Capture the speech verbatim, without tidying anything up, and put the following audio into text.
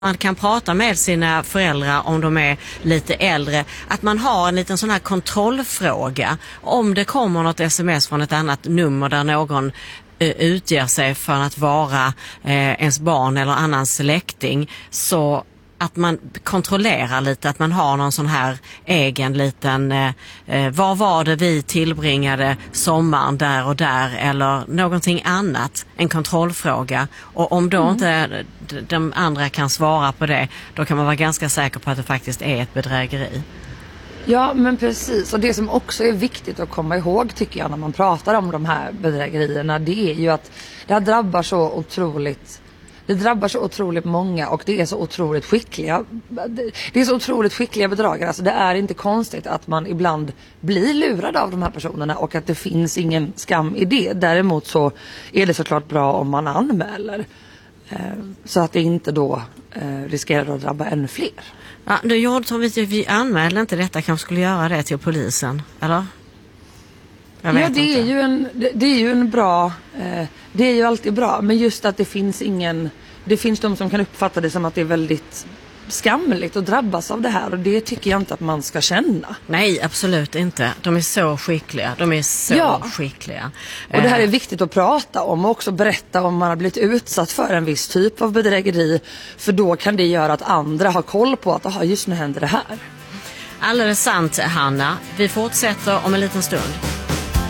Man kan prata med sina föräldrar om de är lite äldre. Att man har en liten sån här kontrollfråga. Om det kommer något sms från ett annat nummer där någon eh, utger sig för att vara eh, ens barn eller annan släkting, så att man kontrollerar lite, att man har någon sån här egen liten eh, vad var det vi tillbringade sommaren där och där, eller någonting annat, en kontrollfråga. Och om då mm. inte de andra kan svara på det, då kan man vara ganska säker på att det faktiskt är ett bedrägeri. Ja, men precis. Och det som också är viktigt att komma ihåg, tycker jag, när man pratar om de här bedrägerierna, det är ju att det här drabbar så otroligt Det drabbar så otroligt många, och det är så otroligt skickliga. Det är så otroligt skickliga bedragare. Alltså det är inte konstigt att man ibland blir lurad av de här personerna, och att det finns ingen skam i det. Däremot så är det såklart bra om man anmäler. Så att det inte då riskerar att drabba ännu fler. Ja, då gjorde som vi, vi anmälde inte detta, kanske skulle göra det till polisen, eller? Ja, det inte. är ju en det, det är ju en bra eh, det är ju alltid bra, men just att det finns ingen det finns de som kan uppfatta det som att det är väldigt skamligt att drabbas av det här, och det tycker jag inte att man ska känna. Nej, absolut inte. De är så skickliga. De är så ja. skickliga. Och det här är viktigt att prata om, och också berätta om man har blivit utsatt för en viss typ av bedrägeri, för då kan det göra att andra har koll på att aha, just nu händer det här. Alldeles sant, Hanna. Vi fortsätter om en liten stund.